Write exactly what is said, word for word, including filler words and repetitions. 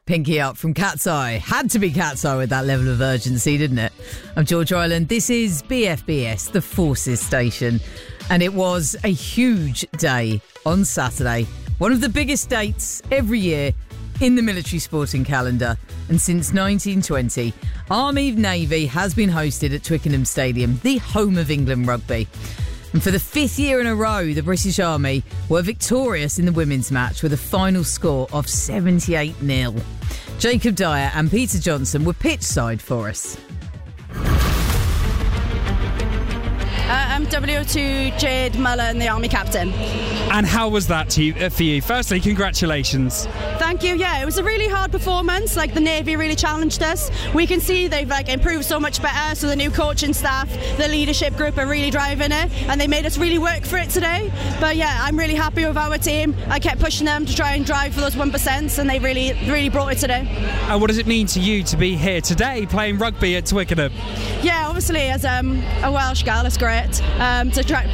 Pinky Up from Cat's Eye. Had to be Cat's Eye with that level of urgency, didn't it? I'm George Ireland. This is B F B S, the Forces Station. And it was a huge day on Saturday. One of the biggest dates every year in the military sporting calendar. And since nineteen twenty, Army Navy has been hosted at Twickenham Stadium, the home of England rugby. And for the fifth year in a row, the British Army were victorious in the women's match with a final score of seventy-eight nil. Jacob Dyer and Peter Johnson were pitch side for us. Uh, I'm W O two Jade Mullen, the Army Captain. And how was that to you, uh, for you? Firstly, congratulations. Thank you. Yeah, it was a really hard performance. Like, the Navy really challenged us. We can see they've like improved so much better. So the new coaching staff, the leadership group are really driving it, and they made us really work for it today. But yeah, I'm really happy with our team. I kept pushing them to try and drive for those one percent, and they really, really brought it today. And what does it mean to you to be here today playing rugby at Twickenham? Yeah, obviously as um, a Welsh gal, it's great um, to try